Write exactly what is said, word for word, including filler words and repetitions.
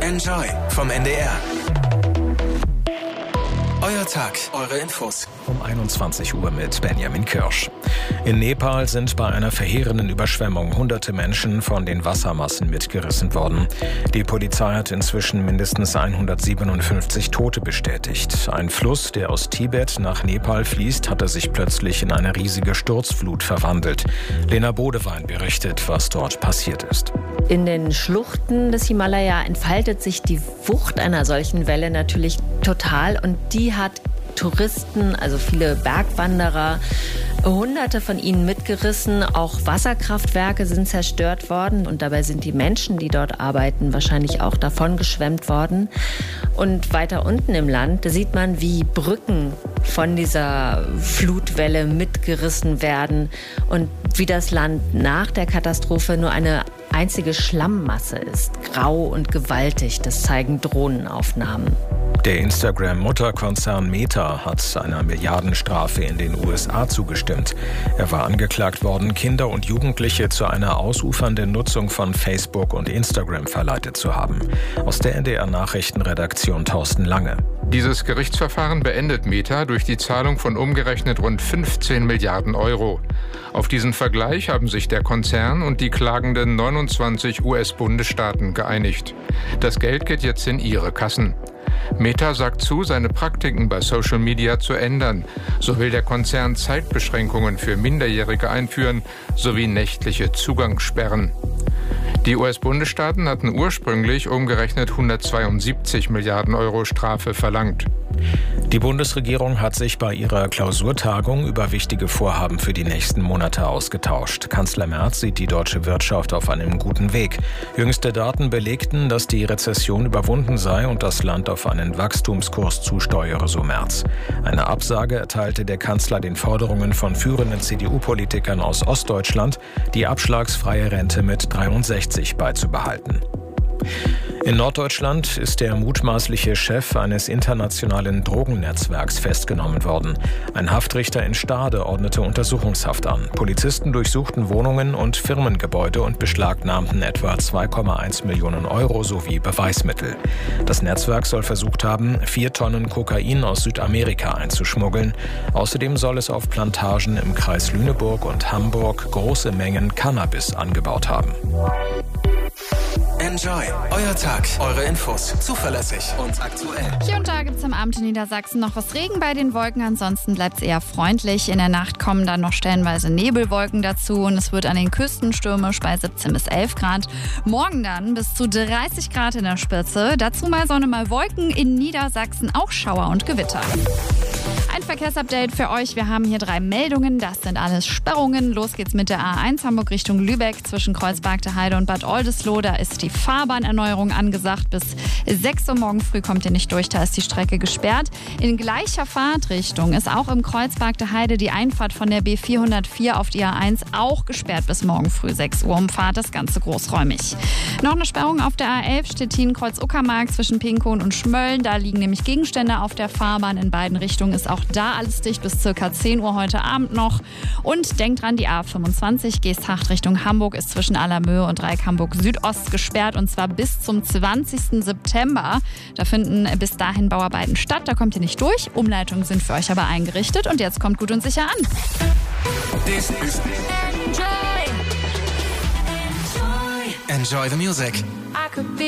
Enjoy vom N D R. Euer Tag, eure Infos. Um einundzwanzig Uhr mit Benjamin Kirsch. In Nepal sind bei einer verheerenden Überschwemmung hunderte Menschen von den Wassermassen mitgerissen worden. Die Polizei hat inzwischen mindestens hundertsiebenundfünfzig Tote bestätigt. Ein Fluss, der aus Tibet nach Nepal fließt, hatte sich plötzlich in eine riesige Sturzflut verwandelt. Lena Bodewein berichtet, was dort passiert ist. In den Schluchten des Himalaya entfaltet sich die Wucht einer solchen Welle natürlich total und die hat Touristen, also viele Bergwanderer, hunderte von ihnen mitgerissen. Auch Wasserkraftwerke sind zerstört worden und dabei sind die Menschen, die dort arbeiten, wahrscheinlich auch davon geschwemmt worden. Und weiter unten im Land sieht man, wie Brücken von dieser Flutwelle mitgerissen werden und wie das Land nach der Katastrophe nur eine einzige Schlammmasse ist. Grau und gewaltig, das zeigen Drohnenaufnahmen. Der Instagram-Mutterkonzern Meta hat einer Milliardenstrafe in den U S A zugestimmt. Er war angeklagt worden, Kinder und Jugendliche zu einer ausufernden Nutzung von Facebook und Instagram verleitet zu haben. Aus der N D R-Nachrichtenredaktion Thorsten Lange. Dieses Gerichtsverfahren beendet Meta durch die Zahlung von umgerechnet rund fünfzehn Milliarden Euro. Auf diesen Vergleich haben sich der Konzern und die klagenden neunundzwanzig U S-Bundesstaaten geeinigt. Das Geld geht jetzt in ihre Kassen. Meta sagt zu, seine Praktiken bei Social Media zu ändern. So will der Konzern Zeitbeschränkungen für Minderjährige einführen sowie nächtliche Zugangssperren. Die U S-Bundesstaaten hatten ursprünglich umgerechnet hundertzweiundsiebzig Milliarden Euro Strafe verlangt. Die Bundesregierung hat sich bei ihrer Klausurtagung über wichtige Vorhaben für die nächsten Monate ausgetauscht. Kanzler Merz sieht die deutsche Wirtschaft auf einem guten Weg. Jüngste Daten belegten, dass die Rezession überwunden sei und das Land auf einen Wachstumskurs zusteuere, so Merz. Eine Absage erteilte der Kanzler den Forderungen von führenden C D U-Politikern aus Ostdeutschland, die abschlagsfreie Rente mit dreiundsechzig beizubehalten. In Norddeutschland ist der mutmaßliche Chef eines internationalen Drogennetzwerks festgenommen worden. Ein Haftrichter in Stade ordnete Untersuchungshaft an. Polizisten durchsuchten Wohnungen und Firmengebäude und beschlagnahmten etwa zwei Komma eins Millionen Euro sowie Beweismittel. Das Netzwerk soll versucht haben, vier Tonnen Kokain aus Südamerika einzuschmuggeln. Außerdem soll es auf Plantagen im Kreis Lüneburg und Hamburg große Mengen Cannabis angebaut haben. Enjoy, euer Tag, eure Infos, zuverlässig und aktuell. Hier und da gibt es am Abend in Niedersachsen noch was Regen bei den Wolken, ansonsten bleibt es eher freundlich. In der Nacht kommen dann noch stellenweise Nebelwolken dazu und es wird an den Küsten stürmisch bei siebzehn bis elf Grad. Morgen dann bis zu dreißig Grad in der Spitze, dazu mal Sonne, mal Wolken, in Niedersachsen auch Schauer und Gewitter. Ein Verkehrsupdate für euch. Wir haben hier drei Meldungen. Das sind alles Sperrungen. Los geht's mit der A eins Hamburg Richtung Lübeck zwischen Kreuzberg Heide und Bad Oldesloe. Da ist die Fahrbahnerneuerung angesagt. Bis sechs Uhr morgen früh kommt ihr nicht durch. Da ist die Strecke gesperrt. In gleicher Fahrtrichtung ist auch im Kreuzberg Heide die Einfahrt von der B vierhundertvier auf die A eins auch gesperrt bis morgen früh sechs Uhr. Umfahrt das Ganze großräumig. Noch eine Sperrung auf der A elf Stettin-Kreuz-Uckermark zwischen Pinkow und Schmölln. Da liegen nämlich Gegenstände auf der Fahrbahn in beiden Richtungen. Ist auch da alles dicht bis circa zehn Uhr heute Abend noch. Und denkt dran, die A fünfundzwanzig Geesthacht Richtung Hamburg ist zwischen Allermöhe und Reik-Hamburg Südost gesperrt und zwar bis zum zwanzigsten September. Da finden bis dahin Bauarbeiten statt, da kommt ihr nicht durch. Umleitungen sind für euch aber eingerichtet und jetzt kommt gut und sicher an. This is Enjoy. Enjoy. Enjoy the music. I could be